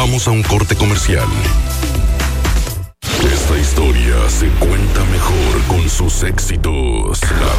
Vamos a un corte comercial. Esta historia se cuenta mejor con sus éxitos. La